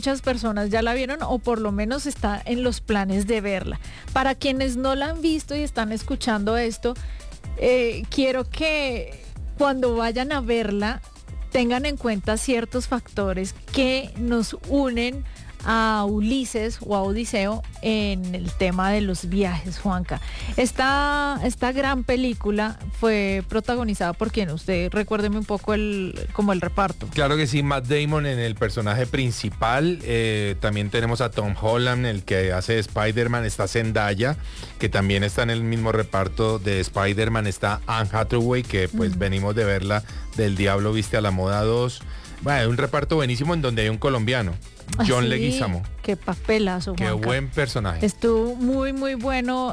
muchas personas ya la vieron o por lo menos está en los planes de verla. Para quienes no la han visto y están escuchando esto, quiero que cuando vayan a verla tengan en cuenta ciertos factores que nos unen a Ulises o a Odiseo en el tema de los viajes, Juanca. Esta gran película fue protagonizada por quién, usted recuérdeme un poco como el reparto. Claro que sí, Matt Damon en el personaje principal, también tenemos a Tom Holland, el que hace de Spider-Man, está Zendaya, que también está en el mismo reparto de Spider-Man, está Anne Hathaway, que pues venimos de verla del Diablo Viste a la Moda 2. Bueno, un reparto buenísimo en donde hay un colombiano, John Leguizamo. Qué papelazo, Juanca. Qué buen personaje. Estuvo muy, muy bueno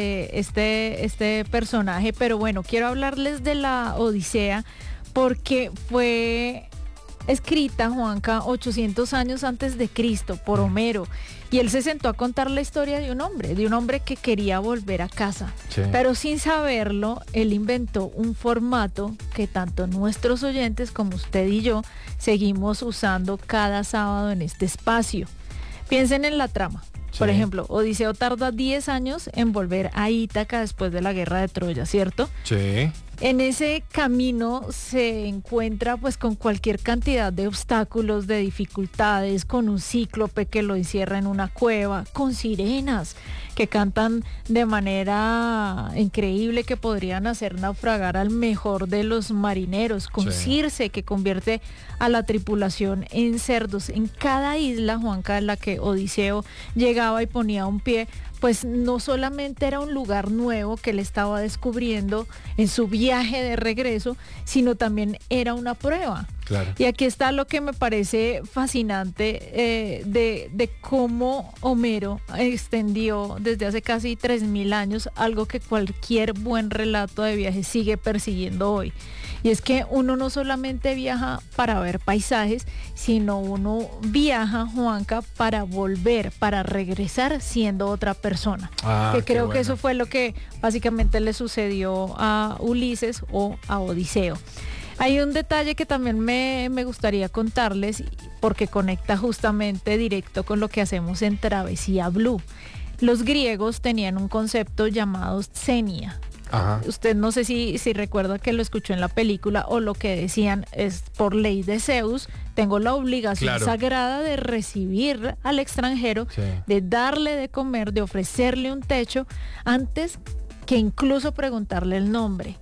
este personaje, pero bueno, quiero hablarles de la Odisea porque fue escrita, Juanca, 800 años antes de Cristo por Homero. Y él se sentó a contar la historia de un hombre que quería volver a casa. Sí. Pero sin saberlo, él inventó un formato que tanto nuestros oyentes como usted y yo seguimos usando cada sábado en este espacio. Piensen en la trama. Sí. Por ejemplo, Odiseo tarda 10 años en volver a Ítaca después de la guerra de Troya, ¿cierto? Sí. En ese camino se encuentra pues con cualquier cantidad de obstáculos, de dificultades, con un cíclope que lo encierra en una cueva, con sirenas que cantan de manera increíble que podrían hacer naufragar al mejor de los marineros, con Circe que convierte a la tripulación en cerdos. En cada isla, Juanca, en la que Odiseo llegaba y ponía un pie, pues no solamente era un lugar nuevo que él estaba descubriendo en su viaje de regreso, sino también era una prueba. Claro. Y aquí está lo que me parece fascinante de cómo Homero extendió desde hace casi 3.000 años algo que cualquier buen relato de viaje sigue persiguiendo hoy. Y es que uno no solamente viaja para ver paisajes, sino uno viaja, Juanca, para volver, para regresar siendo otra persona. Que creo que eso fue lo que básicamente le sucedió a Ulises o a Odiseo. Hay un detalle que también me gustaría contarles porque conecta justamente directo con lo que hacemos en Travesía Blue. Los griegos tenían un concepto llamado xenia. Ajá. Usted no sé si recuerda que lo escuchó en la película o lo que decían es por ley de Zeus, tengo la obligación sagrada de recibir al extranjero, de darle de comer, de ofrecerle un techo antes que incluso preguntarle el nombre.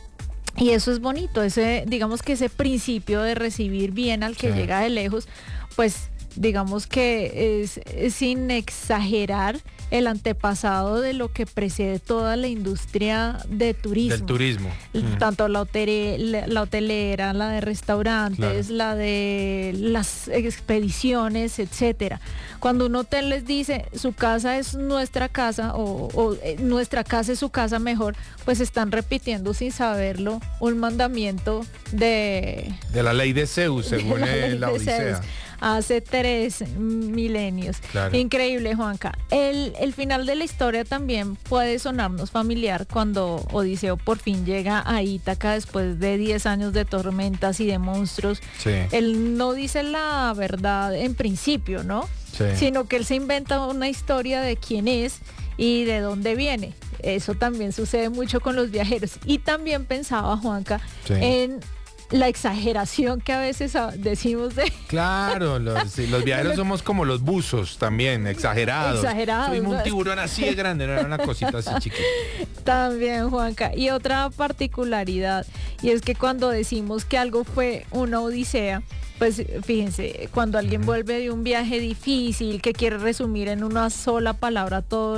Y eso es bonito, digamos que ese principio de recibir bien al que llega de lejos, pues digamos que es sin exagerar el antepasado de lo que precede toda la industria de turismo. Del turismo. Tanto la hotelera, la de restaurantes, la de las expediciones, etcétera. Cuando un hotel les dice su casa es nuestra casa o nuestra casa es su casa mejor, pues están repitiendo sin saberlo un mandamiento de la ley de Zeus, según la Odisea. Hace 3 milenios. Claro. Increíble, Juanca. El final de la historia también puede sonarnos familiar cuando Odiseo por fin llega a Ítaca después de 10 años de tormentas y de monstruos. Sí. Él no dice la verdad en principio, ¿no? Sí. Sino que él se inventa una historia de quién es y de dónde viene. Eso también sucede mucho con los viajeros. Y también pensaba, Juanca, en la exageración que a veces decimos de... Claro, los viajeros somos como los buzos también, exagerados. Soy un tiburón así de grande, no era una cosita así chiquita. También, Juanca. Y otra particularidad, y es que cuando decimos que algo fue una odisea, pues fíjense, cuando alguien vuelve de un viaje difícil, que quiere resumir en una sola palabra todo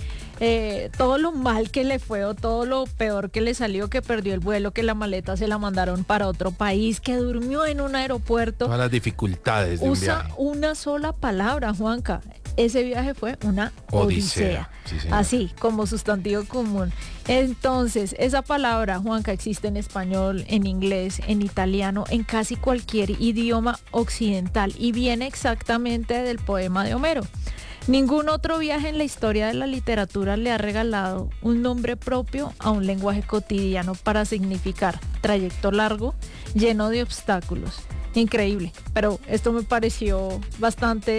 lo mal que le fue o todo lo peor que le salió, que perdió el vuelo, que la maleta se la mandaron para otro país, que durmió en un aeropuerto. Todas las dificultades de un viaje. Usa una sola palabra, Juanca. Ese viaje fue una odisea. Sí, así, como sustantivo común. Entonces, esa palabra, Juanca, existe en español, en inglés, en italiano, en casi cualquier idioma occidental y viene exactamente del poema de Homero. Ningún otro viaje en la historia de la literatura le ha regalado un nombre propio a un lenguaje cotidiano para significar trayecto largo, lleno de obstáculos. Increíble, pero esto me pareció bastante